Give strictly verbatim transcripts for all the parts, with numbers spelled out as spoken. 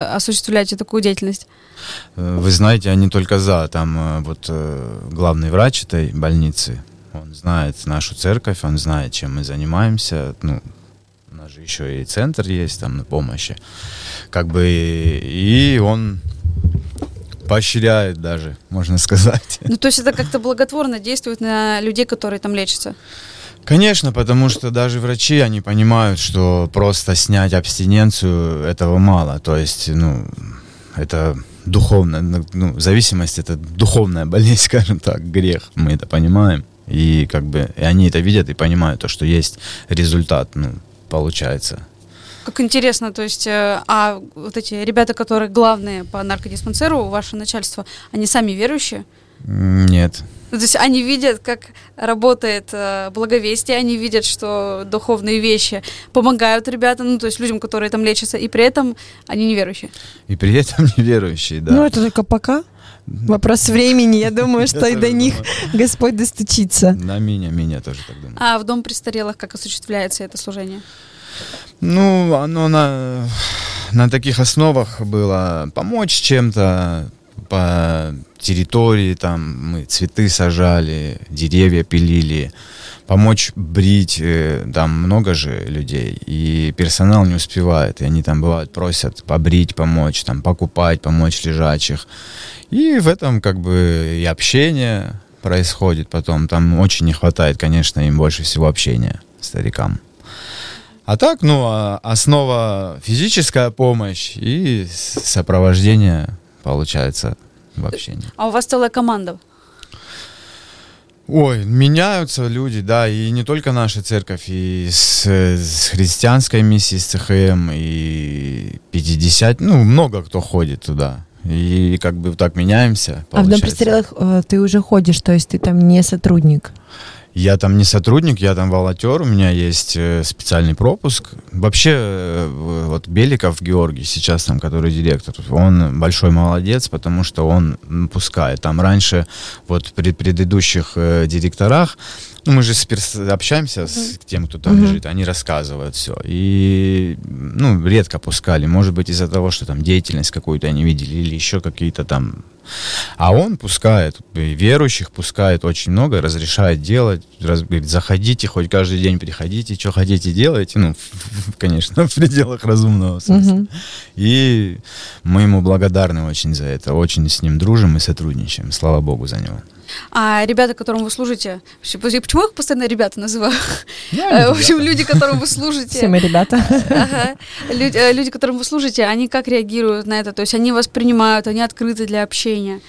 осуществляете такую деятельность? Вы знаете, они только за. Там вот главный врач этой больницы, он знает нашу церковь, он знает, чем мы занимаемся. Ну, у нас же еще и центр есть там на помощи. Как бы и он поощряет даже, можно сказать. Ну, то есть это как-то благотворно действует на людей, которые там лечатся? Конечно, потому что даже врачи, они понимают, что просто снять абстиненцию этого мало. То есть, ну, это духовная, ну, зависимость — это духовная болезнь, скажем так, грех, мы это понимаем. И как бы и они это видят и понимают, то, что есть результат, ну, получается. Как интересно, то есть, а вот эти ребята, которые главные по наркодиспансеру, ваше начальство, они сами верующие? Нет. То есть они видят, как работает э, благовестие, они видят, что духовные вещи помогают ребятам, ну, то есть людям, которые там лечатся, и при этом они неверующие. И при этом неверующие, да. Ну, это только пока. Вопрос времени, я думаю, что и до них Господь достучится. На меня, меня тоже так думаю. А в дом престарелых как осуществляется это служение? Ну, оно на, на таких основах было помочь чем-то по территории, там мы цветы сажали, деревья пилили, помочь брить, там много же людей, и персонал не успевает, и они там бывают просят побрить, помочь, там покупать, помочь лежачих. И в этом как бы и общение происходит потом, там очень не хватает, конечно, им больше всего общения, старикам. А так, ну, основа физическая помощь и сопровождение получается в общении. А у вас целая команда? Ой, меняются люди, да, и не только наша церковь, и с, с христианской миссией, с ЦХМ, и пятьдесят, ну, много кто ходит туда. И как бы так меняемся. А в дом престарелых э, ты уже ходишь, то есть ты там не сотрудник? Я там не сотрудник, я там волонтер, у меня есть специальный пропуск. Вообще, вот Беликов Георгий, сейчас там, который директор, он большой молодец, потому что он пускает. Там раньше, вот при предыдущих э, директорах, ну, мы же с, общаемся с тем, кто там mm-hmm. лежит, они рассказывают все. И, ну, редко пускали. Может быть, из-за того, что там деятельность какую-то они видели или еще какие-то там... А он пускает, верующих пускает очень много, разрешает делать, раз, говорит, заходите, хоть каждый день приходите, что хотите делайте, ну, в, в, конечно, в пределах разумного смысла. Mm-hmm. И мы ему благодарны очень за это, очень с ним дружим и сотрудничаем, слава Богу за него. А ребята, которым вы служите, почему я их постоянно ребята называю? В общем, люди, которым вы служите. Все мы ребята. Ага. Люди, люди, которым вы служите, они как реагируют на это? То есть они вас принимают, они открыты для общения?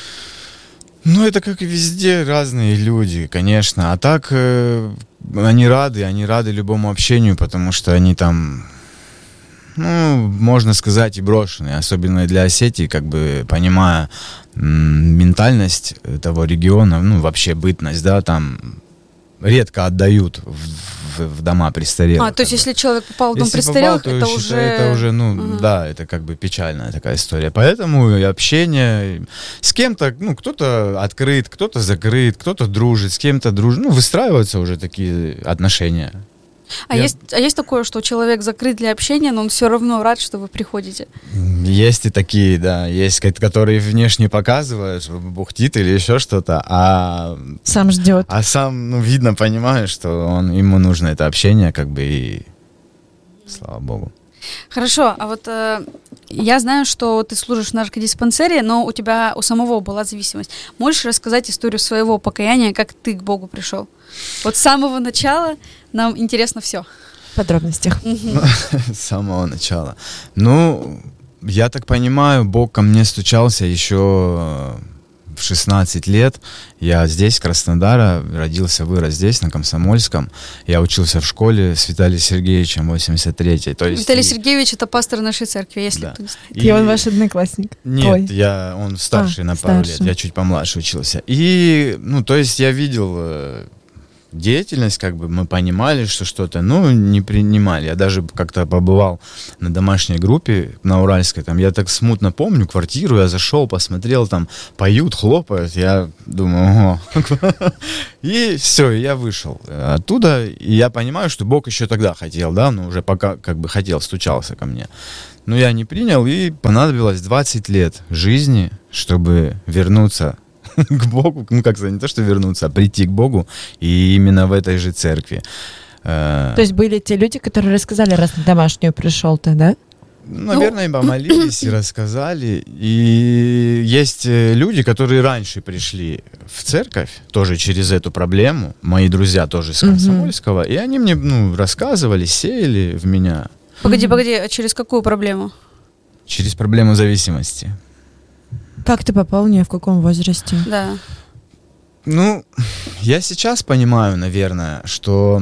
Ну, это как и везде разные люди, конечно. А так э, они рады, они рады любому общению, потому что они там... Ну, можно сказать, и брошенные, особенно для Осетии, как бы понимая м- ментальность того региона, ну, вообще бытность, да, там редко отдают в, в, в дома престарелых. А, то есть, бы. если человек попал в дом если престарелых, попал, это считай, уже... Это уже, ну, uh-huh. да, это как бы печальная такая история. Поэтому и общение с кем-то, ну, кто-то открыт, кто-то закрыт, кто-то дружит, с кем-то дружит, ну, выстраиваются уже такие отношения. А, Я... есть, а есть такое, что человек закрыт для общения, но он все равно рад, что вы приходите? Есть и такие, да. Есть, которые внешне показывают, бухтит или еще что-то, а... Сам ждет. А сам, ну, видно, понимаешь, что он, ему нужно это общение, как бы, и слава Богу. Хорошо, а вот э, я знаю, что ты служишь в наркодиспансере, но у тебя у самого была зависимость. Можешь рассказать историю своего покаяния, как ты к Богу пришел? Вот с самого начала нам интересно все. В подробностях. С самого начала. Ну, я так понимаю, Бог ко мне стучался еще в шестнадцать лет. Я здесь, в Краснодаре, родился, вырос здесь, на Комсомольском. Я учился в школе с Виталием Сергеевичем восемьдесят третий. То есть Виталий и... Сергеевич — это пастор нашей церкви, если да. кто не знает. И... и он ваш одноклассник? Нет, Твой. я, он старший а, на пару старше. лет, я чуть помладше учился. И, ну, то есть я видел... деятельность, как бы мы понимали, что что-то, ну, не принимали. Я даже как-то побывал на домашней группе на Уральской, там, я так смутно помню квартиру, я зашел, посмотрел, там, поют, хлопают, я думаю, ого. И все, я вышел оттуда, и я понимаю, что Бог еще тогда хотел, да, ну, уже пока, как бы, хотел, стучался ко мне. Но я не принял, и понадобилось двадцать лет жизни, чтобы вернуться к Богу. Ну, как сказать, не то, что вернуться, а прийти к Богу. И именно в этой же церкви. То есть были те люди, которые рассказали, раз на домашнюю пришел ты, да? Наверное, ну, помолились и рассказали. И есть люди, которые раньше пришли в церковь, тоже через эту проблему. Мои друзья тоже с Комсомольского. Mm-hmm. И они мне ну, рассказывали, сеяли в меня. Погоди, погоди, а через какую проблему? Через проблему зависимости. Как ты попал в нее, в каком возрасте? Да. Ну, я сейчас понимаю, наверное, что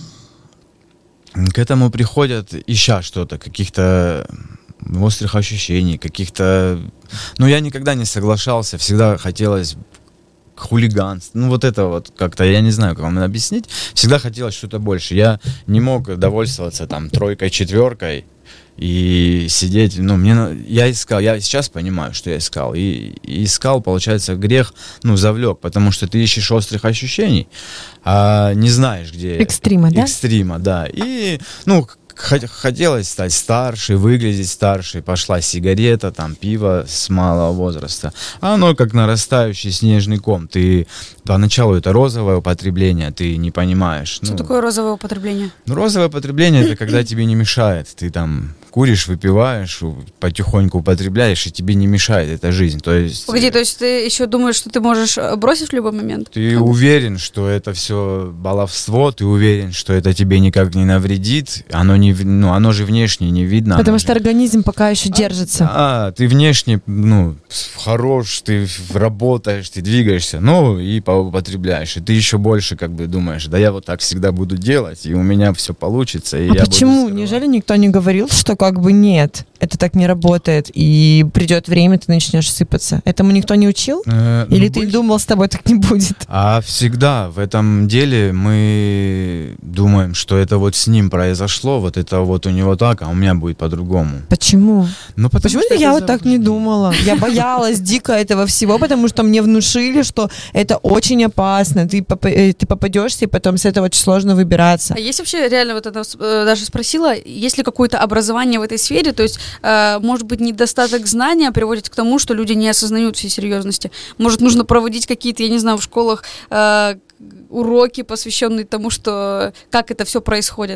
к этому приходят, ища что-то, каких-то острых ощущений, каких-то... Ну, я никогда не соглашался, всегда хотелось хулиганство. Ну, вот это вот как-то, я не знаю, как вам объяснить. Всегда хотелось что-то больше. Я не мог довольствоваться там тройкой, четверкой и сидеть. Ну, мне... Я искал, я сейчас понимаю, что я искал. И, и искал, получается, грех, ну, завлек, потому что ты ищешь острых ощущений, а не знаешь, где... Экстрима, да? Экстрима, да. И, ну, хотелось стать старше, выглядеть старше. Пошла сигарета, там, пиво с малого возраста. А оно как нарастающий снежный ком. Ты поначалу это розовое употребление, ты не понимаешь. Что ну, такое розовое употребление? Ну, розовое употребление это когда тебе не мешает. Ты там куришь, выпиваешь, потихоньку употребляешь, и тебе не мешает эта жизнь. То есть... Погоди, то есть ты еще думаешь, что ты можешь бросить в любой момент? Ты уверен, что это все баловство, ты уверен, что это тебе никак не навредит, оно не, ну, оно же внешне не видно. Потому что же... организм пока еще держится. А, ты внешне, ну, хорош, ты работаешь, ты двигаешься, ну, и поупотребляешь. И ты еще больше, как бы, думаешь, да я вот так всегда буду делать, и у меня все получится. И а я почему? буду Неужели никто не говорил, что как бы нет, это так не работает, и придет время, ты начнешь сыпаться? Этому никто не учил? Э, Или ну, ты больше... думал, с тобой так не будет? А всегда в этом деле мы думаем, что это вот с ним произошло, вот это вот у него так, а у меня будет по-другому. Почему? Ну, Почему-то я вот так не думала. Я боялась дико этого всего, потому что мне внушили, что это очень опасно. Ты, поп- ты попадешься, и потом с этого очень сложно выбираться. А есть вообще, реально, вот это э, даже спросила, есть ли какое-то образование в этой сфере? То есть, э, может быть, недостаток знания приводит к тому, что люди не осознают всей серьезности. Может, нужно проводить какие-то, я не знаю, в школах э, уроки, посвященные тому, что как это все происходит?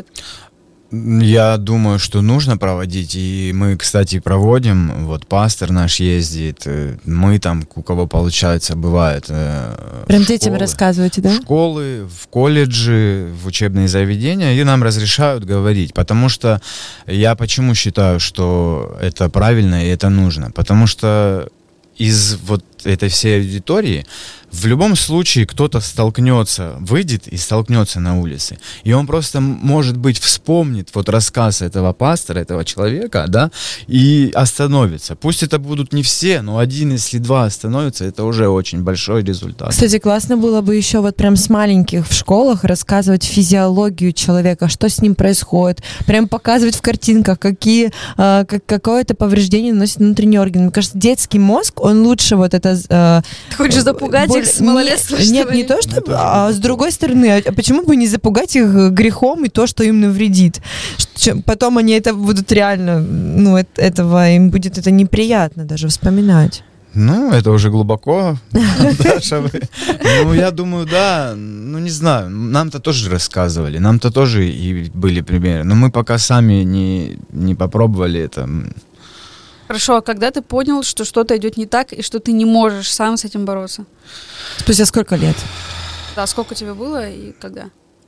Я думаю, что нужно проводить, и мы, кстати, проводим, вот пастор наш ездит, мы там, у кого получается, бывает. Прям детям рассказываете, да? В школы, в колледжи, в учебные заведения, и нам разрешают говорить, потому что я почему считаю, что это правильно и это нужно, потому что из вот этой всей аудитории в любом случае кто-то столкнется, выйдет и столкнется на улице. И он просто, может быть, вспомнит вот рассказ этого пастора, этого человека, да, и остановится. Пусть это будут не все, но один, если два остановятся, это уже очень большой результат. Кстати, классно было бы еще вот прям с маленьких в школах рассказывать физиологию человека, что с ним происходит, прям показывать в картинках, какие, э, как, какое-то повреждение наносит внутренний орган. Мне кажется, детский мозг, он лучше вот это... Э, Ты хочешь запугать их с малолетства? Нет, нет, не то, что... А с другой стороны, а почему бы не запугать их грехом и то, что им навредит? Потом они это будут реально... Ну, это, этого им будет это неприятно даже вспоминать. Ну, это уже глубоко, Даша. Ну, я думаю, да, ну, не знаю, нам-то тоже рассказывали, нам-то тоже и были примеры, но мы пока сами не, не попробовали это... Хорошо, а когда ты понял, что что-то идет не так, и что ты не можешь сам с этим бороться? Спустя сколько лет? Да, сколько тебе было и когда?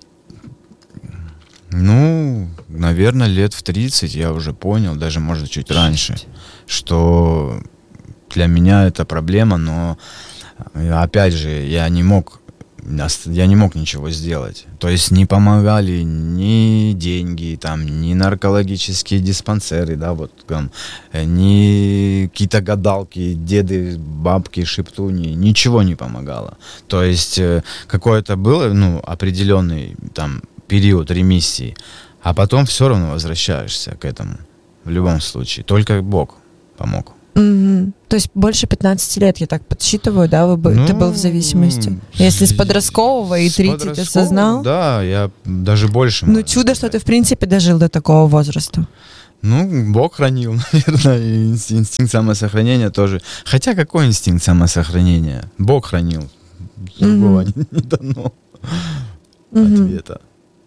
Ну, наверное, лет в тридцать я уже понял, даже, может, чуть раньше, что для меня это проблема, но, опять же, я не мог... Я не мог ничего сделать. То есть не помогали ни деньги, там, ни наркологические диспансеры, да, вот там, ни какие-то гадалки, деды, бабки, шептуни, ничего не помогало. То есть какое-то было, ну, определенный там период ремиссии, а потом все равно возвращаешься к этому. В любом случае. Только Бог помог. Mm-hmm. То есть больше пятнадцати лет, я так подсчитываю, да, вы, ну, ты был в зависимости? Если с подросткового и тридцать осознал? Да, я даже больше. Ну, чудо, сказать. Что ты, в принципе, дожил до такого возраста. Ну, Бог хранил, наверное, и инстинкт самосохранения тоже. Хотя какой инстинкт самосохранения? Бог хранил. Другого mm-hmm. не, не дано mm-hmm. ответа.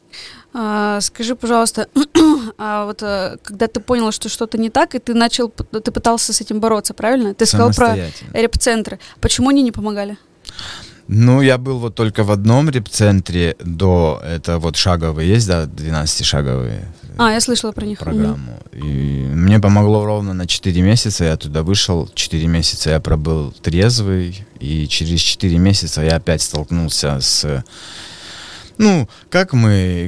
А, скажи, пожалуйста, а вот а, когда ты понял, что что-то не так, и ты начал, ты пытался с этим бороться, правильно? Ты сказал про реп-центры. Почему они не помогали? Ну, я был вот только в одном реп-центре до, это вот шаговые есть, да, двенадцатишаговые. А, я слышала про них. Программу. Mm-hmm. И мне помогло ровно на четыре месяца, я туда вышел, четыре месяца я пробыл трезвый, и через четыре месяца я опять столкнулся с... Ну, как мы,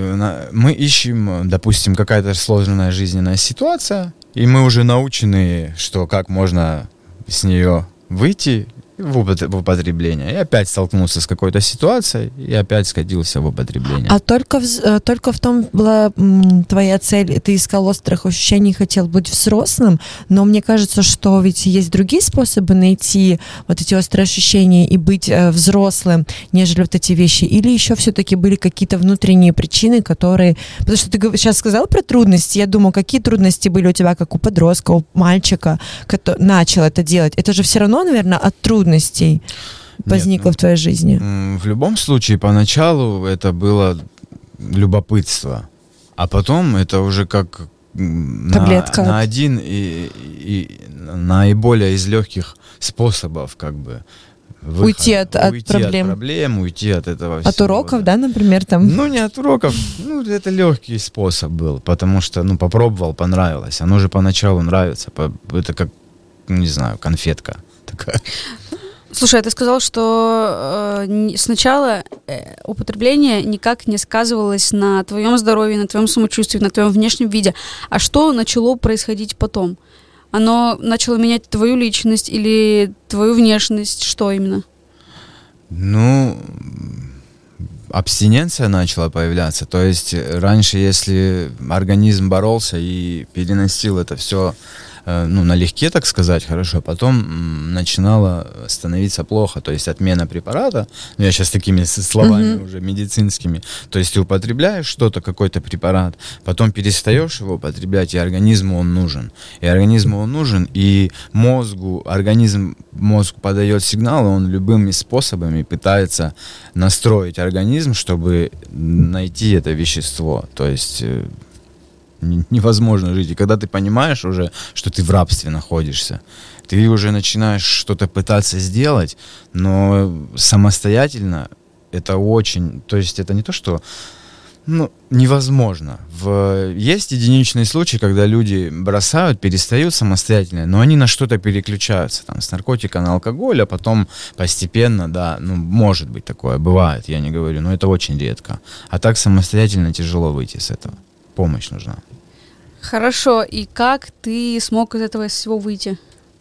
мы ищем, допустим, какая-то сложная жизненная ситуация, и мы уже научены, что как можно с нее выйти в употребление. И опять столкнулся с какой-то ситуацией, и опять скатился в употребление. А только в, только в том была м, твоя цель, ты искал острых ощущений, хотел быть взрослым, но мне кажется, что ведь есть другие способы найти вот эти острые ощущения и быть э, взрослым, нежели вот эти вещи, или еще все-таки были какие-то внутренние причины, которые... Потому что ты сейчас сказал про трудности, я думаю, какие трудности были у тебя, как у подростка, у мальчика, который начал это делать. Это же все равно, наверное, от трудностей возникло Нет, в твоей жизни? В любом случае, поначалу это было любопытство, а потом это уже как таблетка. На, на один и, и наиболее из легких способов как бы выход, уйти от, от уйти проблем. от проблем, уйти от этого от всего. уроков, да, например, там? Ну, не от уроков, ну, это легкий способ был, потому что, ну, попробовал, понравилось. Оно же поначалу нравится, это как, не знаю, конфетка такая. Слушай, а ты сказал, что э, сначала э, употребление никак не сказывалось на твоем здоровье, на твоем самочувствии, на твоем внешнем виде. А что начало происходить потом? Оно начало менять твою личность или твою внешность? Что именно? Ну, абстиненция начала появляться. То есть раньше, если организм боролся и переносил это все, ну, налегке, так сказать, хорошо, потом начинало становиться плохо, то есть отмена препарата, ну, я сейчас такими словами mm-hmm. уже медицинскими, то есть ты употребляешь что-то, какой-то препарат, потом перестаешь его употреблять, и организму он нужен, и организму он нужен, и мозгу, организм, мозг подает сигналы, он любыми способами пытается настроить организм, чтобы найти это вещество, то есть... невозможно жить. И когда ты понимаешь уже, что ты в рабстве находишься, ты уже начинаешь что-то пытаться сделать, но самостоятельно это очень... То есть это не то, что... Ну, невозможно. В... Есть единичные случаи, когда люди бросают, перестают самостоятельно, но они на что-то переключаются, там, с наркотика на алкоголь, а потом постепенно, да, ну, может быть такое, бывает, я не говорю, но это очень редко. А так самостоятельно тяжело выйти с этого. Помощь нужна. Хорошо. И как ты смог из этого всего выйти?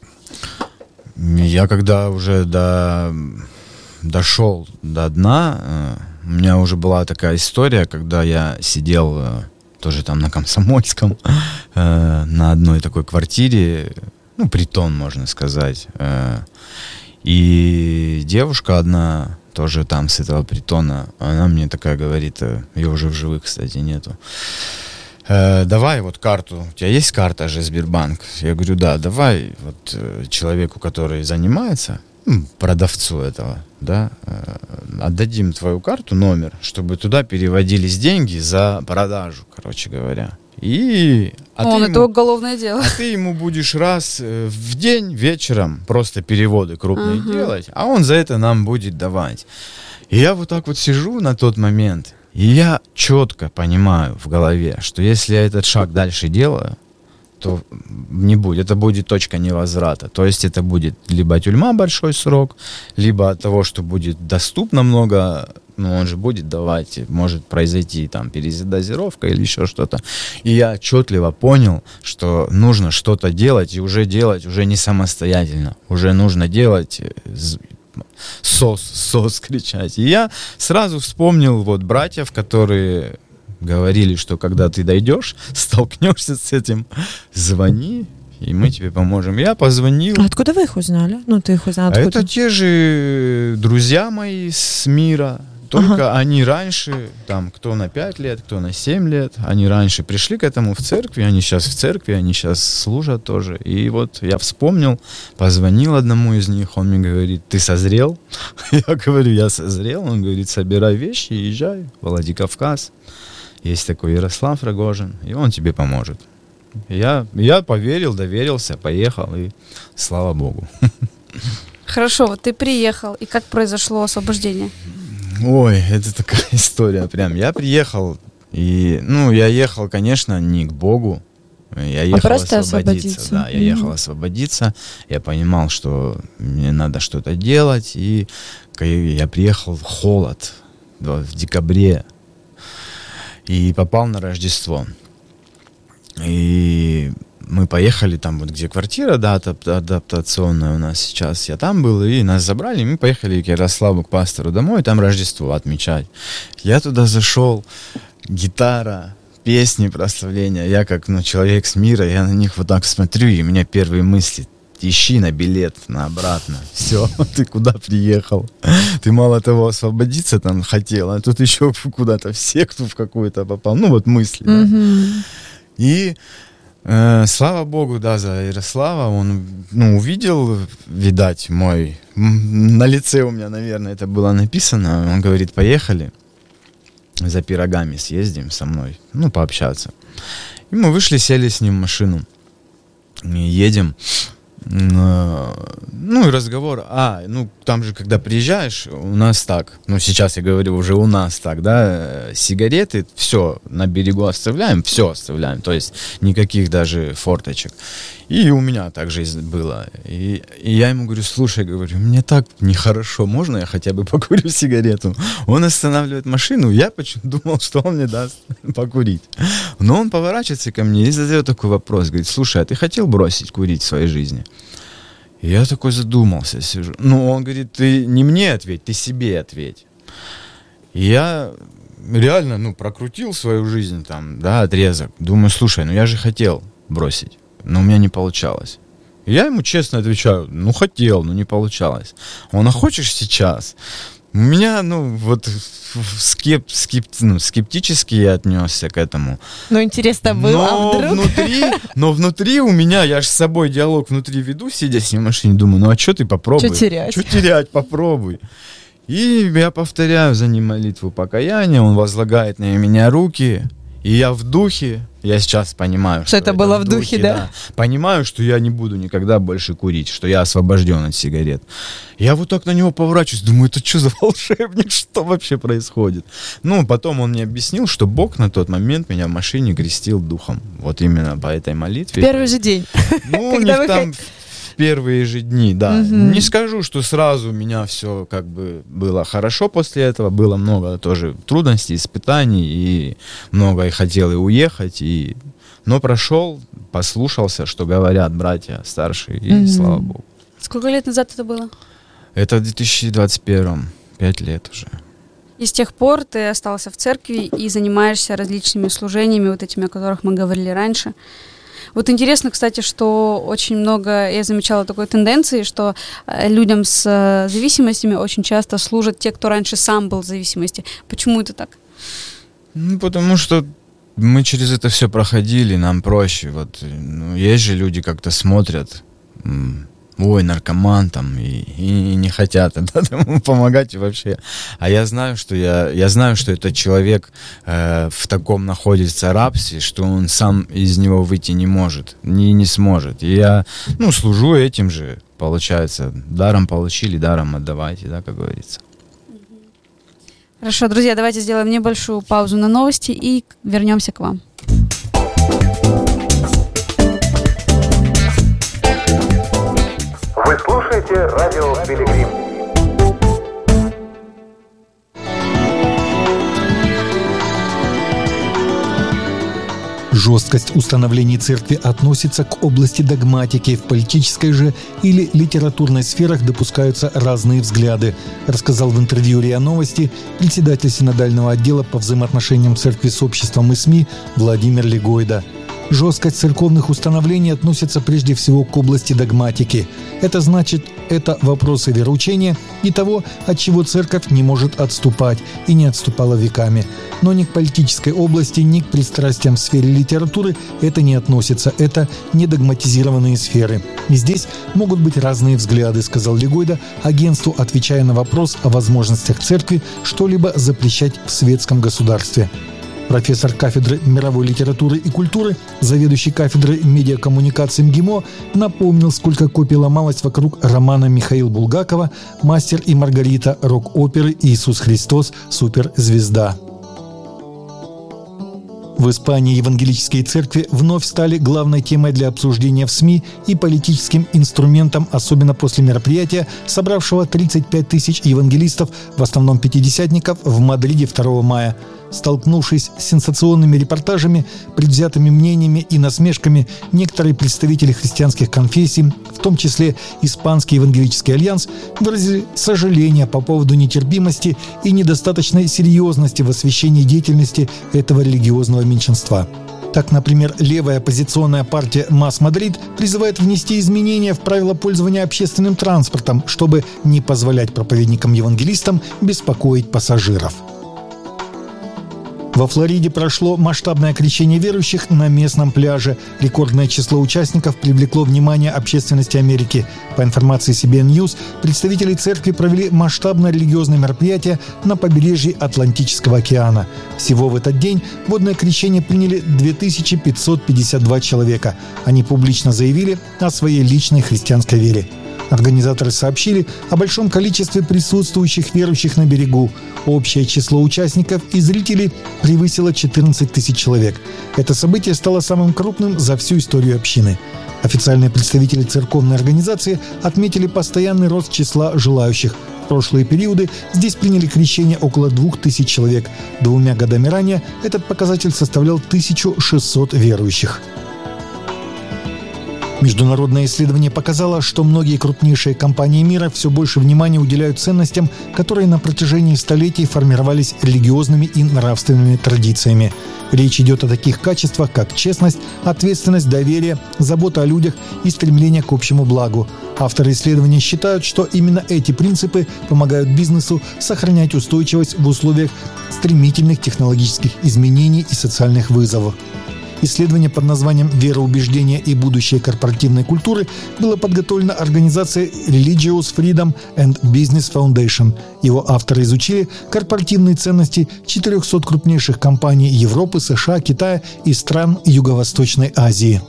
Я когда уже до, дошел до дна, у меня уже была такая история, когда я сидел тоже там на Комсомольском, на одной такой квартире, ну, притон, можно сказать. И девушка одна, тоже там с этого притона, она мне такая говорит, ее уже в живых, кстати, нету. Э, давай вот карту, у тебя есть карта же Сбербанк? Я говорю, да, давай вот э, человеку, который занимается, ну, продавцу этого, да, э, отдадим твою карту, номер, чтобы туда переводились деньги за продажу, короче говоря. И, а Он, ты это ему, уголовное дело. А ты ему будешь раз э, в день вечером просто переводы крупные uh-huh. делать, а он за это нам будет давать. И я вот так вот сижу на тот момент, и я четко понимаю в голове, что если я этот шаг дальше делаю, то не будет, это будет точка невозврата. То есть это будет либо тюрьма, большой срок, либо от того, что будет доступно много, ну, он же будет давать, может произойти там передозировка или еще что-то. И я отчетливо понял, что нужно что-то делать, и уже делать уже не самостоятельно, уже нужно делать... сос, сос кричать. И я сразу вспомнил вот братьев, которые говорили, что когда ты дойдешь, столкнешься с этим, звони, и мы тебе поможем. Я позвонил. А откуда вы их узнали? Ну, ты их узнал откуда? А это те же друзья мои с мира, Только Ага. они раньше, там, кто на пять лет, кто на семь лет, они раньше пришли к этому в церкви, они сейчас в церкви, они сейчас служат тоже. И вот я вспомнил, позвонил одному из них, он мне говорит, ты созрел? Я говорю, я созрел. Он говорит, собирай вещи и езжай в Владикавказ. Есть такой Ярослав Рогожин, и он тебе поможет. Я, я поверил, доверился, поехал, и слава Богу. Хорошо, вот ты приехал, и как произошло освобождение? Ой, это такая история прям. Я приехал, и, ну, я ехал, конечно, не к Богу, я ехал просто освободиться. освободиться. Да, я Мгм. ехал освободиться, я понимал, что мне надо что-то делать, и я приехал в холод в декабре, и попал на Рождество. И мы поехали там, вот где квартира, да, адап- адаптационная у нас сейчас. Я там был, и нас забрали, и мы поехали к Ярославу, к пастору домой, там Рождество отмечать. Я туда зашел, гитара, песни, прославления. Я как, ну, человек с мира, я на них вот так смотрю, и у меня первые мысли: ищи на билет, на обратно. Все, ты куда приехал? Ты мало того освободиться там хотел, а тут еще куда-то в секту в какую-то попал. Ну вот мысли, да. Мгм. И э, слава Богу, да, за Ярослава. Он, ну, увидел, видать, мой... м, На лице у меня, наверное, это было написано. Он говорит, поехали за пирогами съездим со мной, ну, пообщаться. И мы вышли, сели с ним в машину. И едем. Э, Ну, и разговор. А, ну, там же, когда приезжаешь, у нас так, ну, сейчас я говорю, уже у нас так, да, э, сигареты, все на берегу оставляем, все оставляем, то есть никаких даже форточек. И у меня так же было. И, и я ему говорю, слушай, говорю, мне так нехорошо, можно я хотя бы покурю сигарету? Он останавливает машину, я почему-то думал, что он мне даст покурить. Но он поворачивается ко мне и задает такой вопрос, говорит, слушай, а ты хотел бросить курить в своей жизни? И я такой задумался, сижу. Ну, он говорит, ты не мне ответь, ты себе ответь. И я реально, ну, прокрутил свою жизнь там, да, отрезок. Думаю, слушай, ну я же хотел бросить, но у меня не получалось. И я ему честно отвечаю, ну, хотел, но не получалось. Он, а хочешь сейчас? У меня, ну, вот скеп, скеп, ну, скептически я отнесся к этому. Ну, интересно было, Но а вдруг? внутри, но внутри у меня, я же с собой диалог внутри веду, сидя с ним в машине, думаю, ну а что ты попробуй? Чё терять? Что терять, попробуй. И я повторяю за ним молитву покаяния, он возлагает на меня руки, и я в духе, я сейчас понимаю, Что это было в духе, да? Понимаю, что я не буду никогда больше курить, что я освобожден от сигарет. Я вот так на него поворачиваюсь, думаю, это что за волшебник, что вообще происходит? Ну, потом он мне объяснил, что Бог на тот момент меня в машине крестил духом. Вот именно по этой молитве. Первый же день. Ну, у когда них вы там в первые же дни, да. Мгм. Не скажу, что сразу у меня все как бы было хорошо после этого. Было много тоже трудностей, испытаний, и много и хотел и уехать, и... но прошел, послушался, что говорят братья старшие, и Мгм. слава Богу. Сколько лет назад это было? Это в две тысячи двадцать первом, пять лет уже. И с тех пор ты остался в церкви и занимаешься различными служениями, вот этими, о которых мы говорили раньше. Вот интересно, кстати, что очень много, я замечала такой тенденции, что э, людям с э, зависимостями очень часто служат те, кто раньше сам был в зависимости. Почему это так? Ну, потому что мы через это все проходили, нам проще. Вот, ну, есть же люди как-то смотрят, м, ой, наркоман там, и, и не хотят да, ему помогать и вообще. А я знаю, что я, я знаю, что этот человек э, в таком находится рабстве, что он сам из него выйти не может, не, не сможет. И я, ну, служу этим же, получается, даром получили, даром отдавайте, да, как говорится. Хорошо, друзья, давайте сделаем небольшую паузу на новости и вернемся к вам. Вы слушаете радио «Пилигрим». Жесткость установлений церкви относится к области догматики. В политической же или литературной сферах допускаются разные взгляды, рассказал в интервью РИА Новости председатель синодального отдела по взаимоотношениям церкви с обществом и СМИ Владимир Легойда. Жесткость церковных установлений относится прежде всего к области догматики. Это значит, это вопросы вероучения и того, от чего церковь не может отступать и не отступала веками. Но ни к политической области, ни к пристрастиям в сфере литературы это не относится. Это не догматизированные сферы. И здесь могут быть разные взгляды, сказал Легойда агентству, отвечая на вопрос о возможностях церкви что-либо запрещать в светском государстве. Профессор кафедры мировой литературы и культуры, заведующий кафедрой медиакоммуникации МГИМО, напомнил, сколько копий ломалось вокруг романа Михаила Булгакова «Мастер и Маргарита», рок-оперы «Иисус Христос. Суперзвезда». В Испании евангелические церкви вновь стали главной темой для обсуждения в СМИ и политическим инструментом, особенно после мероприятия, собравшего тридцать пять тысяч евангелистов, в основном пятидесятников, в Мадриде второго мая. Столкнувшись с сенсационными репортажами, предвзятыми мнениями и насмешками, некоторые представители христианских конфессий, в том числе Испанский евангелический альянс, выразили сожаление по поводу нетерпимости и недостаточной серьезности в освещении деятельности этого религиозного меньшинства. Так, например, левая оппозиционная партия МАС Мадрид призывает внести изменения в правила пользования общественным транспортом, чтобы не позволять проповедникам-евангелистам беспокоить пассажиров. Во Флориде прошло масштабное крещение верующих на местном пляже. Рекордное число участников привлекло внимание общественности Америки. По информации си би эн News, представители церкви провели масштабное религиозное мероприятие на побережье Атлантического океана. Всего в этот день водное крещение приняли две тысячи пятьсот пятьдесят два человека. Они публично заявили о своей личной христианской вере. Организаторы сообщили о большом количестве присутствующих верующих на берегу. Общее число участников и зрителей превысило четырнадцать тысяч человек. Это событие стало самым крупным за всю историю общины. Официальные представители церковной организации отметили постоянный рост числа желающих. В прошлые периоды здесь приняли крещение около двух тысяч человек. Двумя годами ранее этот показатель составлял тысячу шестьсот верующих. Международное исследование показало, что многие крупнейшие компании мира все больше внимания уделяют ценностям, которые на протяжении столетий формировались религиозными и нравственными традициями. Речь идет о таких качествах, как честность, ответственность, доверие, забота о людях и стремление к общему благу. Авторы исследования считают, что именно эти принципы помогают бизнесу сохранять устойчивость в условиях стремительных технологических изменений и социальных вызовов. Исследование под названием «Вероубеждение и будущее корпоративной культуры» было подготовлено организацией Religious Freedom and Business Foundation. Его авторы изучили корпоративные ценности четырехсот крупнейших компаний Европы, США, Китая и стран Юго-Восточной Азии.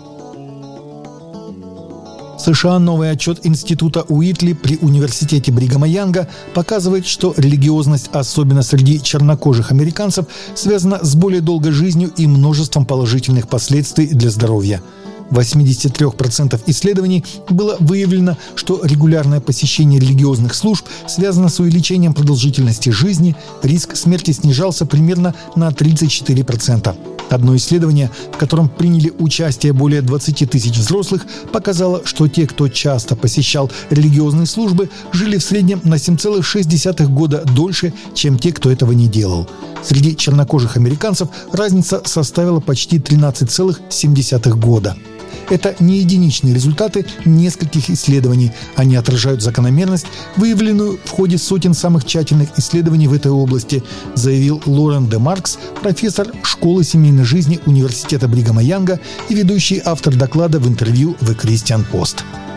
В США новый отчет Института Уитли при университете Бригама Янга показывает, что религиозность, особенно среди чернокожих американцев, связана с более долгой жизнью и множеством положительных последствий для здоровья. В восемьдесят три процента исследований было выявлено, что регулярное посещение религиозных служб связано с увеличением продолжительности жизни, риск смерти снижался примерно на тридцать четыре процента. Одно исследование, в котором приняли участие более двадцати тысяч взрослых, показало, что те, кто часто посещал религиозные службы, жили в среднем на семь целых шесть десятых года дольше, чем те, кто этого не делал. Среди чернокожих американцев разница составила почти тринадцать целых семь десятых года. Это не единичные результаты нескольких исследований. Они отражают закономерность, выявленную в ходе сотен самых тщательных исследований в этой области, заявил Лорен де Маркс, профессор школы семейной жизни Университета Бригама Янга и ведущий автор доклада в интервью в Christian Post.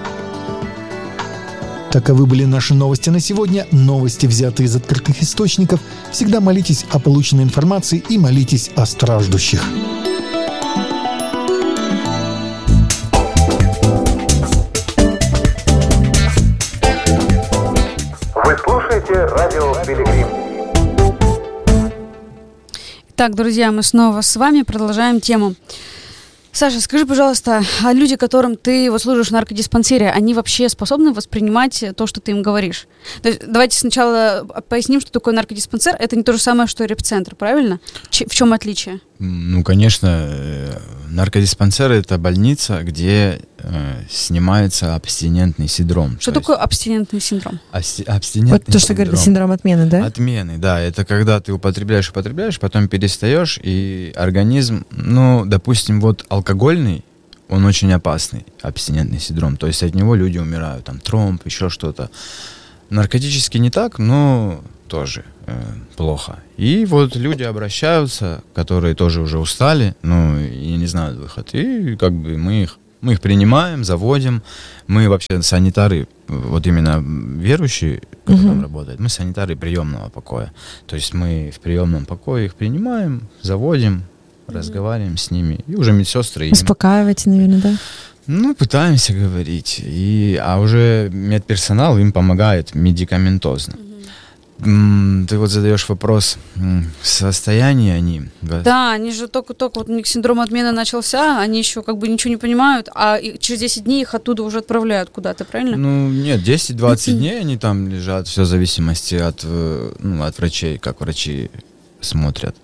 Таковы были наши новости на сегодня. Новости, взятые из открытых источников. Всегда молитесь о полученной информации и молитесь о страждущих. Вы слушаете радио Пилигрим. Так, друзья, мы снова с вами продолжаем тему. Саша, скажи, пожалуйста, а люди, которым ты вот служишь в наркодиспансере, они вообще способны воспринимать то, что ты им говоришь? То есть, давайте сначала поясним, что такое наркодиспансер. Это не то же самое, что репцентр, правильно? Ч- в чем отличие? Ну, конечно, наркодиспансер — это больница, где э, снимается абстинентный синдром. Что то такое абстинентный синдром? Абсти- абстинентный Вот то, что синдром. говорит синдром отмены, да? Отмены, да. Это когда ты употребляешь, употребляешь, потом перестаешь, и организм, ну, допустим, вот алкогольный, он очень опасный, абстинентный синдром. То есть от него люди умирают, там тромб, еще что-то. Наркотически не так, но тоже э, плохо. И вот люди обращаются, которые тоже уже устали, ну, и не знают выход. И как бы мы их, мы их принимаем, заводим. Мы вообще санитары, вот именно верующие, кто Мгм. там работает, мы санитары приемного покоя. То есть мы в приемном покое их принимаем, заводим, разговариваем с ними. И уже медсестры им, Успокаиваете, наверное, да? ну, пытаемся говорить. И, а уже медперсонал им помогает медикаментозно. М, Ты вот задаешь вопрос, м, состояние они. да? Да, они же только-только, вот у них синдром отмены начался, они еще как бы ничего не понимают, а и через десять дней их оттуда уже отправляют куда-то, правильно? Ну, нет, десять-двадцать дней они там лежат, все в зависимости от, э, ну, от врачей, как врачи смотрят.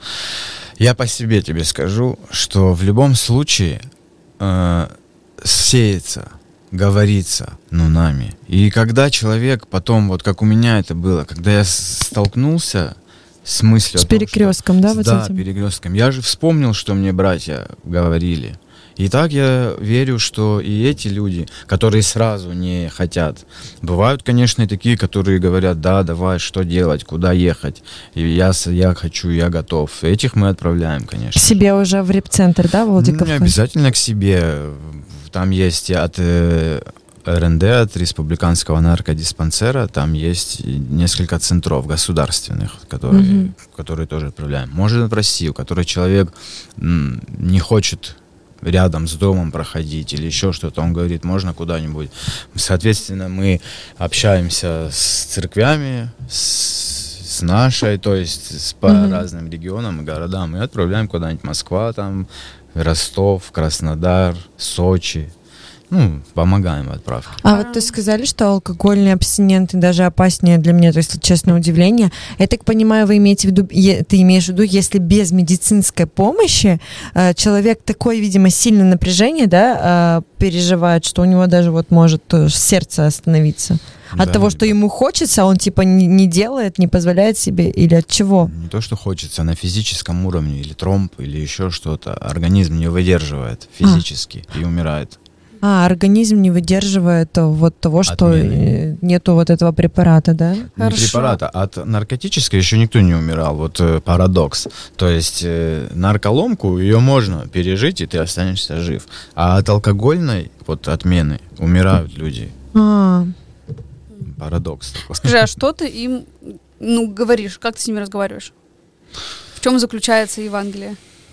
Я по себе тебе скажу, что в любом случае э, сеется, говорится, ну, нами. И когда человек потом, вот как у меня это было, когда я с- столкнулся с мыслью С о том, что- перекрестком, да, вот да, этим? перекрестком. Я же вспомнил, что мне братья говорили. И так я верю, что и эти люди, которые сразу не хотят, бывают, конечно, и такие, которые говорят, да, давай, что делать, куда ехать. И я, с- я хочу, я готов. Этих мы отправляем, К конечно. себе уже в репцентр, да, Ну, Владикавказ? не обязательно к себе. Там есть от э, эр эн дэ, от Республиканского наркодиспансера, там есть и несколько центров государственных, которые, Мгм. которые тоже отправляем. Может, в Россию, который человек м, не хочет рядом с домом проходить или еще что-то, он говорит, можно куда-нибудь. Соответственно, мы общаемся с церквями, с, с нашей, то есть с, по Мгм. разным регионам и городам, и отправляем куда-нибудь Москва, там, Ростов, Краснодар, Сочи. Ну, помогаем в отправке. А вот ты сказали, что алкогольные абстиненты даже опаснее для меня, то есть, честное удивление. Я так понимаю, вы имеете в виду, е- ты имеешь в виду, если без медицинской помощи э, человек такое, видимо, сильное напряжение, да, э, переживает, что у него даже вот может э, сердце остановиться. От Да, того, что и- ему хочется, он типа не, не делает, не позволяет себе, или от чего? Не то, что хочется, на физическом уровне, или тромб, или еще что-то. Организм не выдерживает физически и умирает. А, организм не выдерживает э, вот того, что Отмены. э, нету вот этого препарата, да? Не Хорошо. препарата, от наркотической еще никто не умирал. Вот э, парадокс. То есть э, нарколомку, ее можно пережить, и ты останешься жив. А от алкогольной, вот отмены, умирают люди. А, Парадокс такой. Скажи, а что ты им, ну, говоришь, как ты с ними разговариваешь? В чем заключается Евангелие?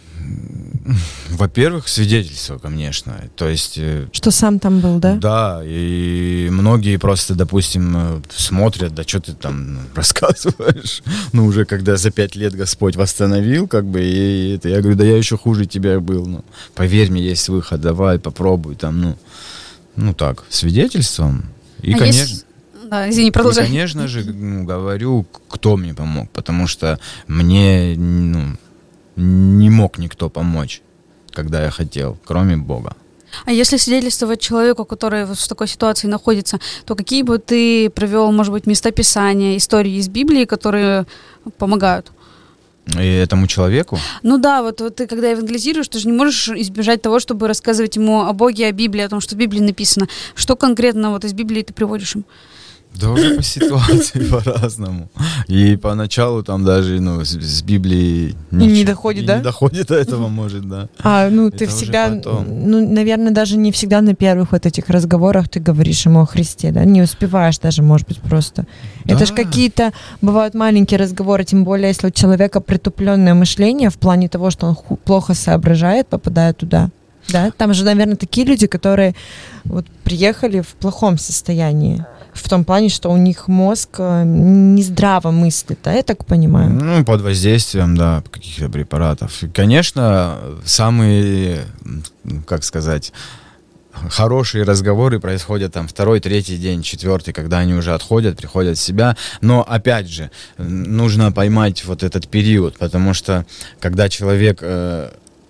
Во-первых, свидетельство, конечно. То есть... э, что сам там был, да? Да, и многие просто, допустим, э, смотрят, да что ты там ну, рассказываешь. Ну, уже когда за пять лет Господь восстановил, как бы, и это, я говорю, да я еще хуже тебя был. Ну, поверь мне, есть выход, давай, попробуй там, ну, ну так, свидетельством. И, А конечно... есть- Да, извини, И, продолжай. конечно же, ну, говорю, кто мне помог, потому что мне ну, не мог никто помочь, когда я хотел, кроме Бога. А если свидетельствовать человеку, который вот в такой ситуации находится, то какие бы ты привел, может быть, местописания, истории из Библии, которые помогают? И этому человеку Ну да, вот, вот ты когда евангелизируешь, ты же не можешь избежать того, чтобы рассказывать ему о Боге, о Библии, о том, что в Библии написано. Что конкретно вот из Библии ты приводишь им? да уже по ситуации по-разному. И поначалу там даже ну, с, с Библии не ничего- доходит, и да? Не доходит до этого, может, да. А, ну Это ты уже всегда, потом. ну, наверное, даже не всегда на первых вот этих разговорах ты говоришь ему о Христе, да? Не успеваешь даже, может быть, просто. Это же Да. какие-то бывают маленькие разговоры, тем более, если у человека притупленное мышление в плане того, что он ху- плохо соображает, попадая туда. Да? Там же, наверное, такие люди, которые вот приехали в плохом состоянии. В том плане, что у них мозг э, нездраво мыслит, да, я так понимаю. Ну, под воздействием, да, каких-то препаратов. И, конечно, самые, м, как сказать, хорошие разговоры происходят там второй, третий день, четвертый, когда они уже отходят, приходят в себя. Но, опять же, м, нужно поймать вот этот период, потому что, когда человек... э,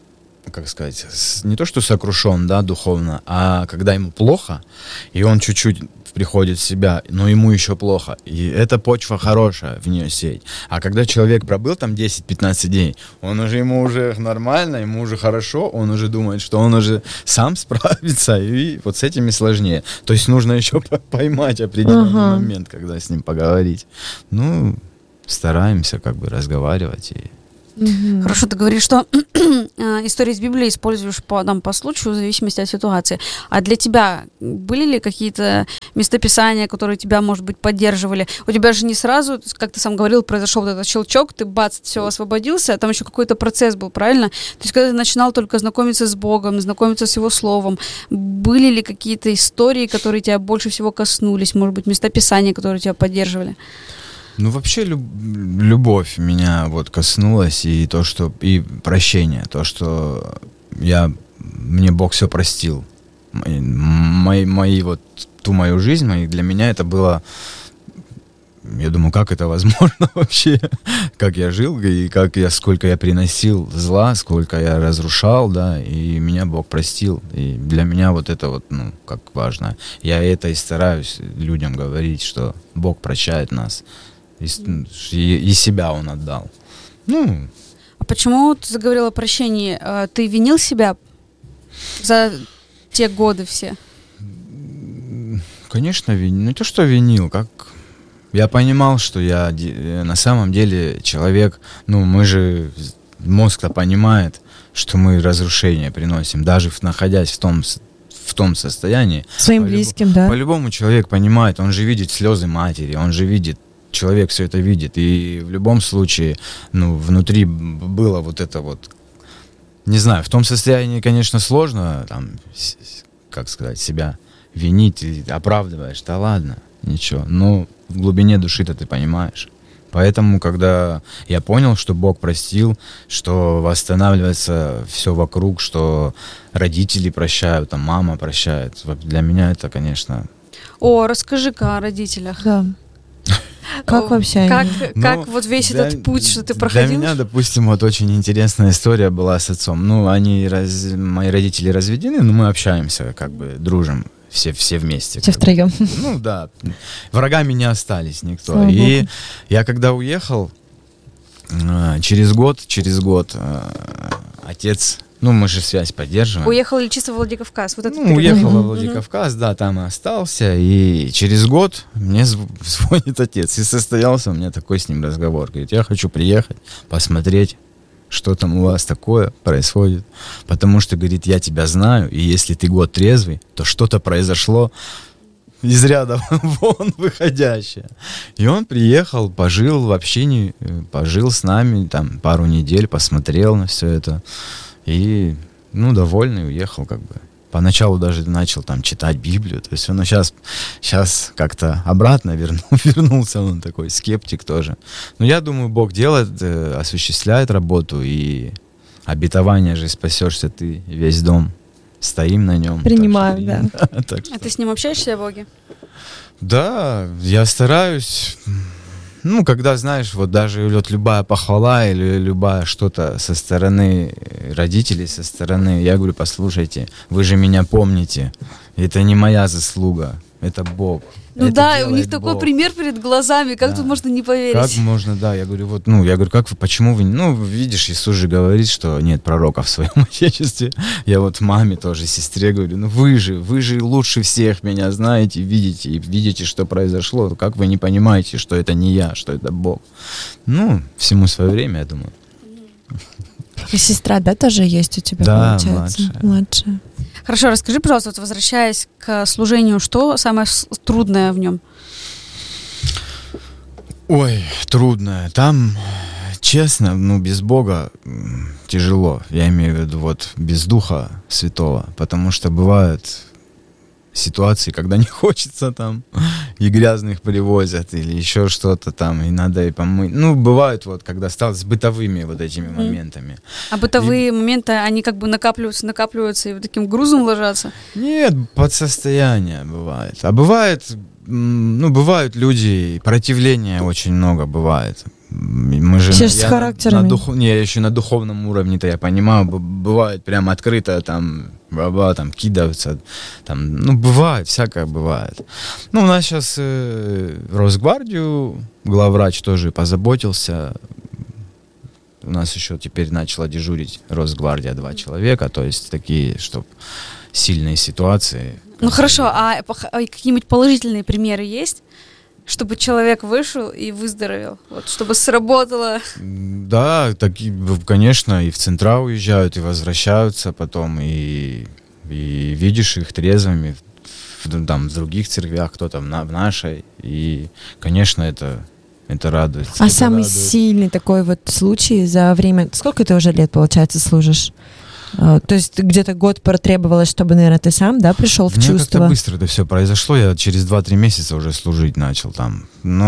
как сказать, с- не то что сокрушен, да, духовно, а когда ему плохо, и он чуть-чуть приходит в себя, но ему еще плохо. И эта почва хорошая, в нее сеять. А когда человек пробыл там десять-пятнадцать дней, он уже, ему уже нормально, ему уже хорошо, он уже думает, что он уже сам справится, и вот с этими сложнее. То есть нужно еще по- поймать определенный Ага. момент, когда с ним поговорить. Ну, стараемся как бы разговаривать и Мгм. Хорошо, ты говоришь, что э, истории из Библии используешь по, там, по случаю, в зависимости от ситуации. А для тебя были ли какие-то местописания, которые тебя, может быть, поддерживали? У тебя же не сразу, как ты сам говорил, произошел вот этот щелчок, ты бац, все, освободился, а там еще какой-то процесс был, правильно? То есть, когда ты начинал только знакомиться с Богом, знакомиться с Его Словом, были ли какие-то истории, которые тебя больше всего коснулись, может быть, местописания, которые тебя поддерживали? Ну, вообще люб- любовь меня вот коснулась, и то, что и прощение, то, что я мне Бог все простил. Мои, мои, мои вот ту мою жизнь, мои, для меня это было, я думаю, как это возможно вообще, как я жил, и как я, сколько я приносил зла, сколько я разрушал, да, и меня Бог простил. И для меня вот это вот, ну, как важно. Я это и стараюсь людям говорить, что Бог прощает нас. И, с- и- и себя Он отдал. Ну, А почему ты заговорила о прощении? Э, Ты винил себя за те годы все? конечно, винил. Не то, что винил, как... Я понимал, что я де- э, на самом деле человек, ну, мы же, мозг-то понимает, что мы разрушение приносим, даже в- находясь в том, с- в том состоянии. Своим По-любо- близким, да? По-любому человек понимает, он же видит слезы матери, он же видит, человек все это видит, и в любом случае, ну, внутри б- было вот это вот, не знаю, в том состоянии, конечно, сложно, там, с- с- как сказать, себя винить, и оправдываешь, да ладно, ничего, но в глубине души-то ты понимаешь. Поэтому, когда я понял, что Бог простил, что восстанавливается все вокруг, что родители прощают, там, мама прощает, вот для меня это, конечно... О, расскажи-ка о родителях. Да. Как О, вообще Как, они? как Ну, вот весь для- этот путь, что ты Для проходил? меня, допустим, вот очень интересная история была с отцом. Ну, они, раз- мои родители разведены, но мы общаемся, как бы дружим. Все, все вместе. Все как бы. втроем. Ну да, врагами не остались никто. Слава И Богу. я когда уехал, э, через год, через год э, отец, ну мы же связь поддерживаем. Уехал ли чисто в Владикавказ? Вот это Ну, перед- уехал во Мгм. Владикавказ, да, там и остался. И через год мне зв- звонит отец. И состоялся у меня такой с ним разговор. Говорит, я хочу приехать, посмотреть, что там у вас такое происходит. Потому что, говорит, я тебя знаю, и если ты год трезвый, то что-то произошло из ряда вон выходящее. И он приехал, пожил в общине, э, пожил с нами там пару недель, посмотрел на все это. И, ну, довольный уехал, как бы. Поначалу даже начал там читать Библию. То есть он сейчас, сейчас как-то обратно вернул, вернулся, он такой скептик тоже. Но я думаю, Бог делает, э, осуществляет работу, и обетование же спасешься ты и весь дом. Стоим на нем. Принимаем, да. Так что- А ты с ним общаешься о Боге? Да, я стараюсь. Ну, когда, знаешь, вот даже вот любая похвала или любая что-то со стороны родителей, со стороны, я говорю, послушайте, вы же меня помните, это не моя заслуга, это Бог. Ну Это да, у делает них такой Бог. пример перед глазами, как Да. тут можно не Как поверить? можно, да, я говорю, вот, ну, я говорю, как вы, почему вы, не- ну, видишь, Иисус же говорит, что нет пророка в своем отечестве. Я вот маме тоже, сестре говорю, ну, вы же, вы же лучше всех меня знаете, видите, и видите, что произошло, как вы не понимаете, что это не я, что это Бог. Ну, всему свое время, я думаю. И сестра, да, тоже есть у тебя, Да, получается? младшая. Младшая. Хорошо, расскажи, пожалуйста, вот возвращаясь к служению, что самое с- трудное в нем? Ой, трудно. Там, честно, ну, без Бога м, тяжело. Я имею в виду вот без Духа Святого. Потому что бывают ситуации, когда не хочется там, и грязных привозят, или еще что-то там, и надо и помыть. Ну, бывают вот, когда стал с бытовыми вот этими Мгм. моментами. А бытовые моменты, они как бы накапливаются, накапливаются и вот таким грузом ложатся? Нет, под состояние бывает. А бывает, м, ну, бывают люди, и противления очень много бывает. Мы же Все с я характерами. На, на дух, не, еще на духовном уровне-то я понимаю, б- бывает прям открыто там, баба, там кидаются, там, ну бывает, всякое бывает. Ну у нас сейчас э, Росгвардию главврач тоже позаботился. У нас еще теперь начала дежурить Росгвардия два человека, то есть такие, чтобы сильные ситуации. Ну хорошо, а пох- а какие-нибудь положительные примеры есть? Чтобы человек вышел и выздоровел, вот, чтобы сработало. Да, такие, конечно, и в центра уезжают, и возвращаются потом, и, и видишь их трезвыми в, там, в других церквях, кто там на, в нашей, и, конечно, это, это радует. А это самый радует. сильный такой вот случай за время... Сколько ты уже лет, получается, служишь? А, то есть где-то год потребовалось, чтобы, наверное, ты сам, да, пришел в У меня чувство? как-то быстро это все произошло, я через два-три месяца уже служить начал там.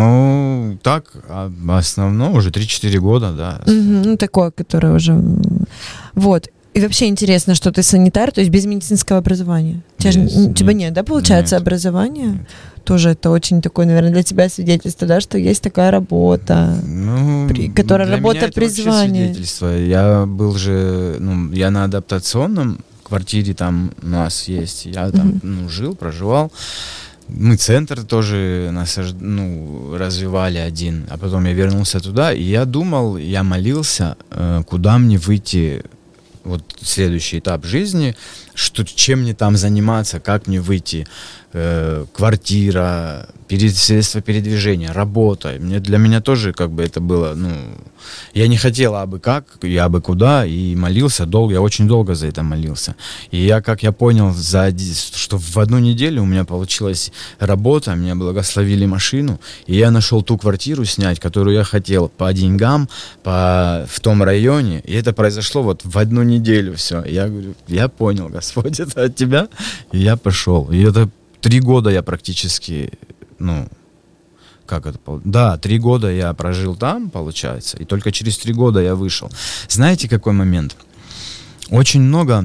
Ну, так, а основном уже три-четыре года, да. Мгм, ну, такое, которое уже... м, Вот. И вообще интересно, что ты санитар, то есть без медицинского образования. У тебя, же- Без- у тебя нет. нет, да, получается, Нет. образование? Нет. Тоже это очень такое, наверное, для тебя свидетельство, да, что есть такая работа. Ну, При- которая для работа меня это вообще призвания. свидетельство. Я был же, ну, я на адаптационном квартире там у нас есть. Я там, Мгм. ну, жил, проживал. Мы центр тоже насаж... ну, развивали один. А потом я вернулся туда, и я думал, я молился, э, куда мне выйти, вот следующий этап жизни, что, чем мне там заниматься, как мне выйти, э, квартира, перед, средства передвижения, работа. Мне, для меня тоже как бы это было, ну, я не хотел абы как, я абы куда, и молился долго, я очень долго за это молился. И я, как я понял, за, оди- что в одну неделю у меня получилась работа, меня благословили машину, и я нашел ту квартиру снять, которую я хотел по деньгам, по, в том районе, и это произошло вот в одну неделю все. Я говорю, я понял, Господь, это от тебя, и я пошел. И это три года я практически, ну, как это, пол- да, три года я прожил там, получается, и только через три года я вышел. Знаете, какой момент? Очень много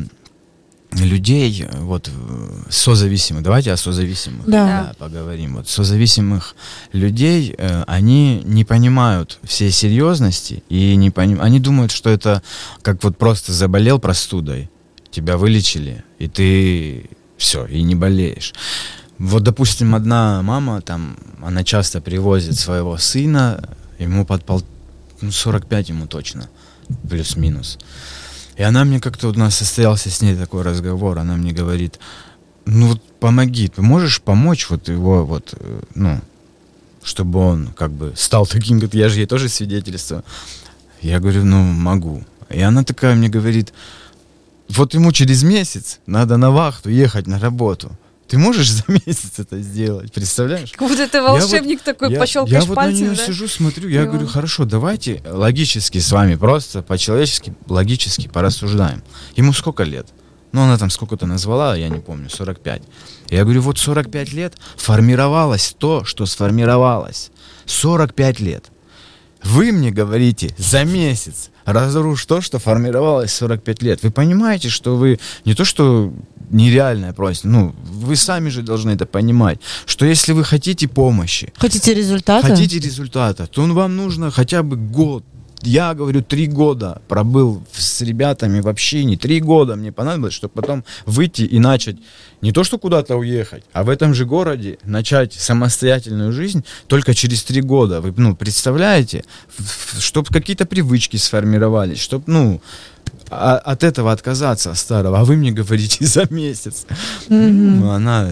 людей, вот, э, созависимых, давайте о созависимых Да. да, поговорим. Вот, созависимых людей, э, они не понимают всей серьезности, и не поним... они думают, что это как вот просто заболел простудой, тебя вылечили, и ты все, и не болеешь. Вот, допустим, одна мама, там, она часто привозит своего сына, ему под пол... ну, сорок пять ему точно, плюс-минус. И она мне как-то, у нас состоялся с ней такой разговор, она мне говорит, ну вот помоги, ты можешь помочь вот его, вот, э, ну, чтобы он как бы стал таким, как я же ей тоже свидетельство. Я говорю, ну, могу. И она такая мне говорит, вот ему через месяц надо на вахту ехать на работу. Ты можешь за месяц это сделать, представляешь? Как будто ты Я вот- волшебник такой, я, пощелкаешь я вот пальцами, на нее да? сижу, смотрю, я И говорю, он- хорошо, давайте логически с вами просто по-человечески, логически порассуждаем. Ему сколько лет? Ну, она там сколько-то назвала, я не помню, сорок пять. Я говорю, вот сорок пять лет формировалось то, что сформировалось. сорок пять лет. Вы мне говорите, за месяц разрушь то, что формировалось сорок пять лет. Вы понимаете, что вы не то, что нереальное просите, ну, вы сами же должны это понимать, что если вы хотите помощи, Хотите результата? хотите результата, то вам нужно хотя бы год. Я говорю, три года пробыл с ребятами в общении, три года мне понадобилось, чтобы потом выйти и начать не то, что куда-то уехать, а в этом же городе начать самостоятельную жизнь только через три года. Вы, ну, представляете, чтобы какие-то привычки сформировались, чтобы, ну, а- от этого отказаться, от старого. А вы мне говорите за месяц. Мгм. Ну, она...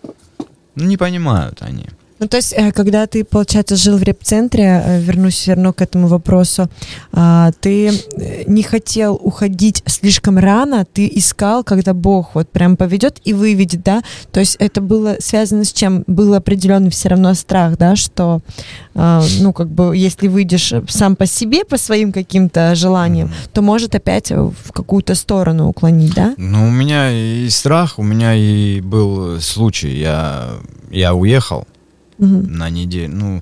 Ну, не понимают они. Ну, то есть, э, когда ты, получается, жил в реп-центре, э, вернусь все равно к этому вопросу, а, ты э, не хотел уходить слишком рано, ты искал, когда Бог вот прям поведет и выведет, да? То есть это было связано с чем? Был определенный все равно страх, да, что, а, ну, как бы, если выйдешь сам по себе, по своим каким-то желаниям, то может опять в какую-то сторону уклонить, да? Ну, у меня и страх, у меня и был случай. Я, я уехал Мгм. на неделю. Ну,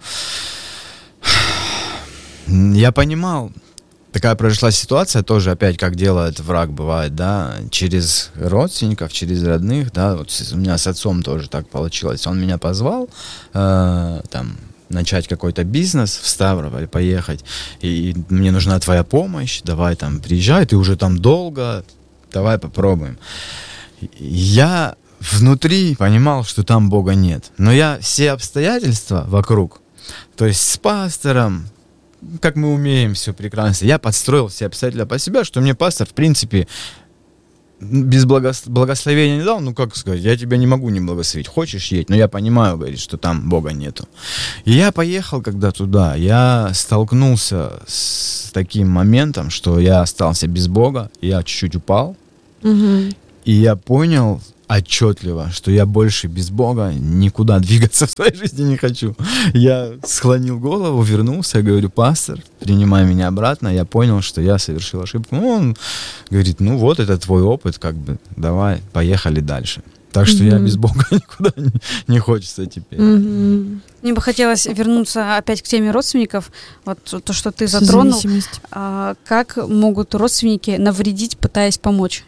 я понимал, такая произошла ситуация, тоже опять, как делает враг, бывает, да, через родственников, через родных, да, вот с- у меня с отцом тоже так получилось. Он меня позвал, э, там, начать какой-то бизнес в Ставрополь, поехать, и мне нужна твоя помощь, давай там приезжай, ты уже там долго, давай попробуем. Я внутри понимал, что там Бога нет, но я все обстоятельства вокруг, то есть с пастором, как мы умеем, все прекрасно, я подстроил все обстоятельства по себе, что мне пастор, в принципе, без благос... благословения не дал, ну как сказать, я тебя не могу не благословить, хочешь едь, но я понимаю, говорит, что там Бога нету. И я поехал когда туда, я столкнулся с таким моментом, что я остался без Бога, я чуть-чуть упал, Угу. и я понял отчетливо, что я больше без Бога никуда двигаться в своей жизни не хочу. Я склонил голову, вернулся, говорю, пастор, принимай меня обратно. Я понял, что я совершил ошибку. Ну, он говорит, ну вот, это твой опыт, как бы, давай, поехали дальше. Так что mm-hmm. я без Бога никуда не, не хочется теперь. Mm-hmm. Мне бы хотелось вернуться опять к теме родственников. Вот то, что ты затронул. А, как могут родственники навредить, пытаясь помочь?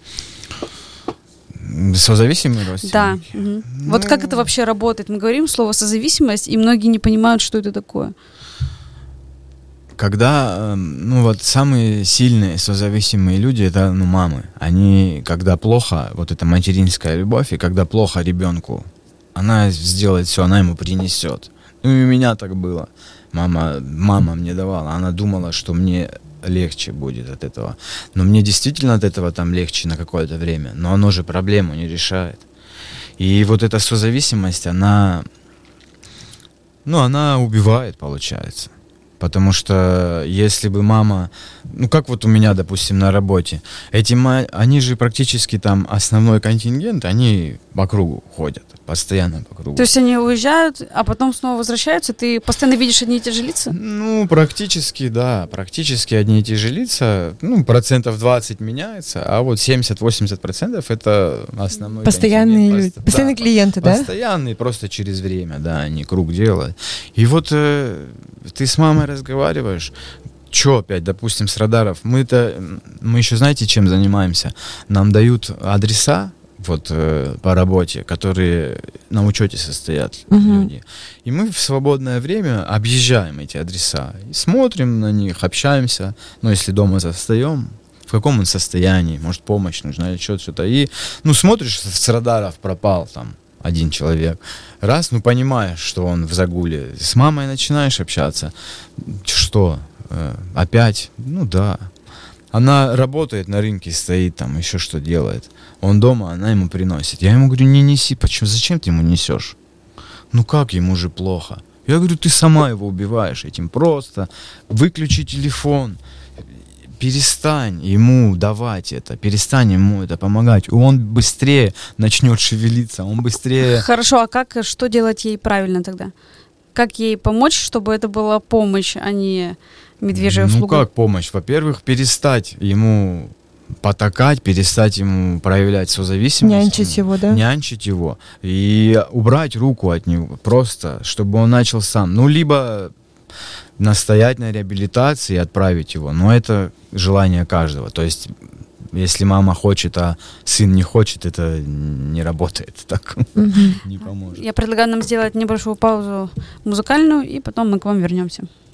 Созависимые родственники? Да. Угу. Ну... Вот как это вообще работает? Мы говорим слово созависимость, и многие не понимают, что это такое. Когда, ну вот самые сильные созависимые люди, это ну, мамы. Они, когда плохо, вот это материнская любовь, и когда плохо ребенку, она сделает все, она ему принесет. Ну и у меня так было. Мама, мама мне давала, она думала, что мне легче будет от этого. Но мне действительно от этого там легче на какое-то время. Но оно же проблему не решает. И вот эта созависимость, она, ну, она убивает, получается. Потому что если бы мама, ну как вот у меня, допустим, на работе, эти ма- они же практически там основной контингент, они по кругу ходят, постоянно по кругу. То есть они уезжают, а потом снова возвращаются, ты постоянно видишь одни и те же лица? Ну, практически, да, практически одни и те же лица, ну, процентов двадцать меняется, а вот семьдесят-восемьдесят процентов это основной постоянные контингент. люди, Пост- постоянные да, клиенты, да? Постоянные, просто через время, да, они круг делают. И вот э, ты с мамой разговариваешь, что опять, допустим, с радаров, мы-то, мы еще знаете, чем занимаемся? Нам дают адреса, вот, э, по работе, которые на учете состоят uh-huh. люди. И мы в свободное время объезжаем эти адреса, и смотрим на них, общаемся, ну, если дома застаем, в каком он состоянии, может, помощь нужна или что-то, что-то. И, ну, смотришь, с радаров пропал там один человек. Раз, ну, понимаешь, что он в загуле. С мамой начинаешь общаться. Что? Э, опять? Ну, да. Она работает на рынке, стоит там, еще что делает. Он дома, она ему приносит. Я ему говорю, не неси. Почему? Зачем ты ему несешь? Ну, как ему же плохо? Я говорю, ты сама его убиваешь этим. Просто выключи телефон. Перестань ему давать это, перестань ему это помогать. Он быстрее начнет шевелиться, он быстрее... Хорошо, а как, что делать ей правильно тогда? Как ей помочь, чтобы это была помощь, а не медвежья услуга? Ну как помощь? Во-первых, перестать ему потакать, перестать ему проявлять созависимость. Нянчить его, да? Нянчить его. И убрать руку от него просто, чтобы он начал сам. Ну, либо... настоять на реабилитации и отправить его. Но это желание каждого. То есть, если мама хочет, а сын не хочет, это не работает так. Mm-hmm. Не поможет. Я предлагаю нам сделать небольшую паузу музыкальную, и потом мы к вам вернемся.